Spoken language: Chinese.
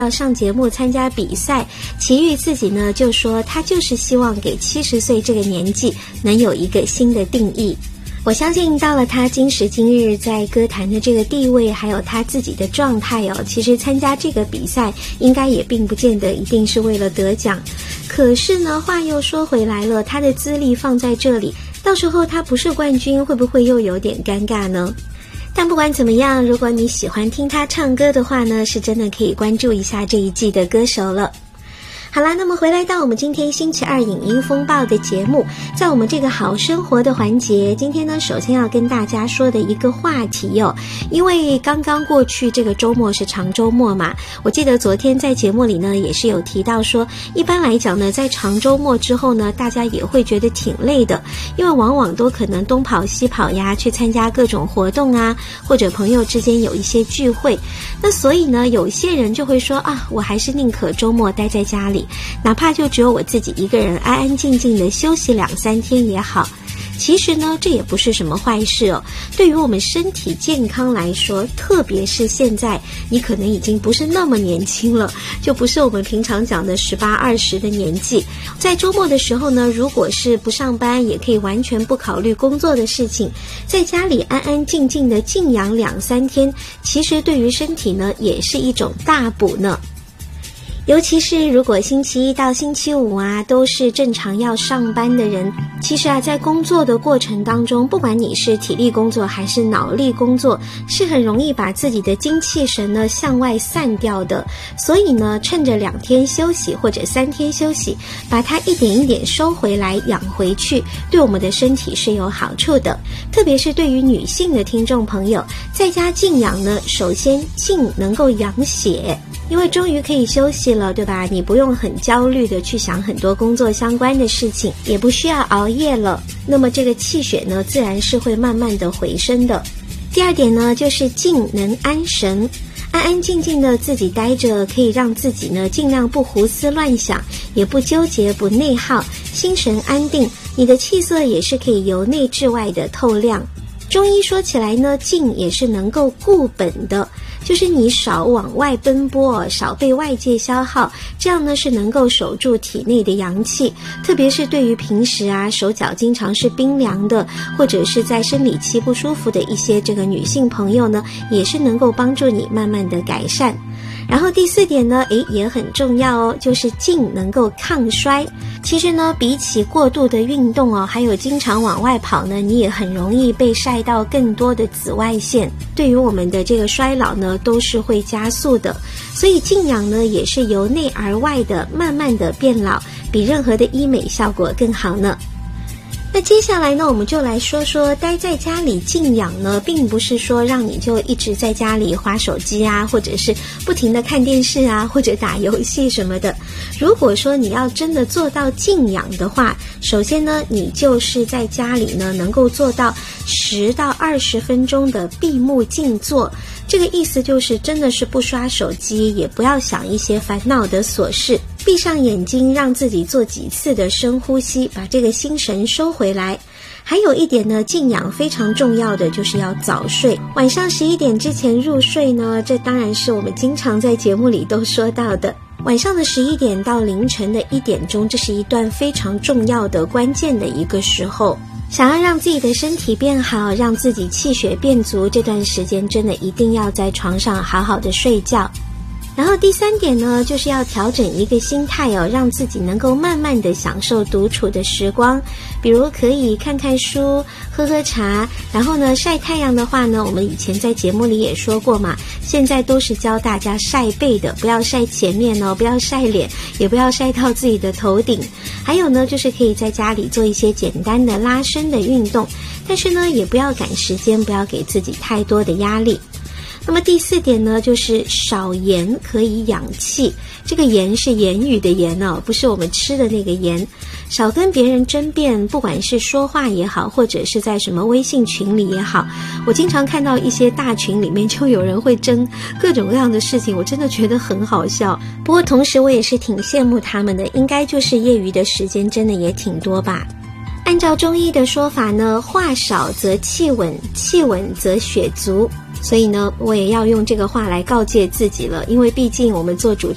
要上节目参加比赛，齐豫自己呢就说他就是希望给70岁这个年纪能有一个新的定义。我相信到了他今时今日在歌坛的这个地位，还有他自己的状态其实参加这个比赛应该也并不见得一定是为了得奖。可是呢，话又说回来了，他的资历放在这里，到时候他不是冠军，会不会又有点尴尬呢？但不管怎么样，如果你喜欢听他唱歌的话呢，是真的可以关注一下这一季的歌手了。好啦，那么回来到我们今天星期二影音风暴的节目，在我们这个好生活的环节，今天呢首先要跟大家说的一个话题因为刚刚过去这个周末是长周末嘛，我记得昨天在节目里呢也是有提到说，一般来讲呢，在长周末之后呢，大家也会觉得挺累的，因为往往都可能东跑西跑呀，去参加各种活动啊，或者朋友之间有一些聚会，那所以呢，有些人就会说我还是宁可周末待在家里，哪怕就只有我自己一个人安安静静的休息2-3天也好。其实呢，这也不是什么坏事对于我们身体健康来说，特别是现在你可能已经不是那么年轻了，就不是我们平常讲的18、20的年纪。在周末的时候呢，如果是不上班，也可以完全不考虑工作的事情，在家里安安静静的静养2-3天，其实对于身体呢，也是一种大补呢。尤其是如果星期一到星期五都是正常要上班的人，其实在工作的过程当中，不管你是体力工作还是脑力工作，是很容易把自己的精气神呢向外散掉的。所以呢，趁着2天休息或者3天休息，把它一点一点收回来养回去，对我们的身体是有好处的。特别是对于女性的听众朋友，在家静养呢，首先静能够养血，因为终于可以休息了，对吧？你不用很焦虑的去想很多工作相关的事情，也不需要熬夜了，那么这个气血呢，自然是会慢慢的回升的。第二点呢，就是静能安神，安安静静的自己待着，可以让自己呢尽量不胡思乱想，也不纠结不内耗，心神安定，你的气色也是可以由内至外的透亮。中医说起来呢，静也是能够固本的，就是你少往外奔波，少被外界消耗，这样呢是能够守住体内的阳气。特别是对于平时手脚经常是冰凉的，或者是在生理期不舒服的一些这个女性朋友呢，也是能够帮助你慢慢的改善。然后第4点呢，也很重要就是静能够抗衰。其实呢，比起过度的运动还有经常往外跑呢，你也很容易被晒到更多的紫外线，对于我们的这个衰老呢，都是会加速的。所以静养呢，也是由内而外的慢慢的变老，比任何的医美效果更好呢。那接下来呢，我们就来说说待在家里静养呢，并不是说让你就一直在家里滑手机或者是不停的看电视或者打游戏什么的。如果说你要真的做到静养的话，首先呢，你就是在家里呢能够做到10到20分钟的闭目静坐。这个意思就是真的是不刷手机，也不要想一些烦恼的琐事，闭上眼睛，让自己做几次的深呼吸，把这个心神收回来。还有一点呢，静养非常重要的就是要早睡，晚上11点之前入睡呢，这当然是我们经常在节目里都说到的。晚上的11点到凌晨的1点钟，这是一段非常重要的关键的一个时候。想要让自己的身体变好，让自己气血变足，这段时间真的一定要在床上好好的睡觉。然后第3点呢，就是要调整一个心态让自己能够慢慢的享受独处的时光。比如可以看看书，喝喝茶，然后呢晒太阳的话呢，我们以前在节目里也说过嘛，现在都是教大家晒背的，不要晒前面不要晒脸，也不要晒到自己的头顶。还有呢，就是可以在家里做一些简单的拉伸的运动，但是呢也不要赶时间，不要给自己太多的压力。那么第4点呢，就是少言可以养气。这个言是言语的言不是我们吃的那个言。少跟别人争辩，不管是说话也好，或者是在什么微信群里也好，我经常看到一些大群里面就有人会争各种各样的事情，我真的觉得很好笑。不过同时我也是挺羡慕他们的，应该就是业余的时间真的也挺多吧。按照中医的说法呢，话少则气稳，气稳则血足。所以呢，我也要用这个话来告诫自己了，因为毕竟我们做主